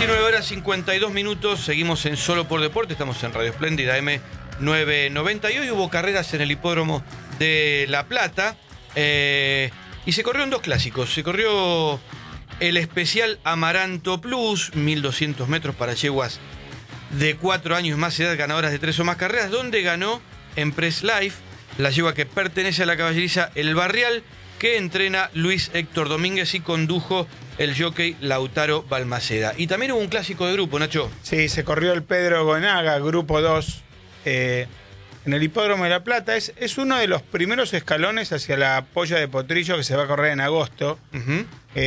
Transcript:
19:52, seguimos en Solo por Deporte, estamos en Radio Espléndida M990 y hoy hubo carreras en el hipódromo de La Plata y se corrieron dos clásicos. Se corrió el especial Amaranto Plus, 1200 metros para yeguas de 4 años más edad, ganadoras de 3 o más carreras, donde ganó Empress Life, la yegua que pertenece a la caballeriza El Barrial, que entrena Luis Héctor Domínguez y condujo el jockey Lautaro Balmaceda. Y también hubo un clásico de grupo, Nacho. Sí, se corrió el Pedro Gonaga, grupo 2, en el hipódromo de La Plata. Es uno de los primeros escalones hacia la polla de Potrillo que se va a correr en agosto.